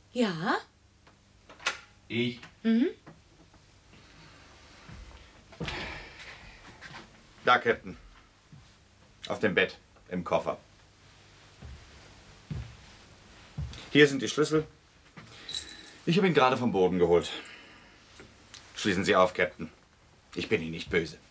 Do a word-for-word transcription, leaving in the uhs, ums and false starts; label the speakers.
Speaker 1: Ja?
Speaker 2: Ich?
Speaker 1: Mhm.
Speaker 2: Da, Captain. Auf dem Bett, im Koffer. Hier sind die Schlüssel. Ich habe ihn gerade vom Boden geholt. Schließen Sie auf, Captain. Ich bin Ihnen nicht böse.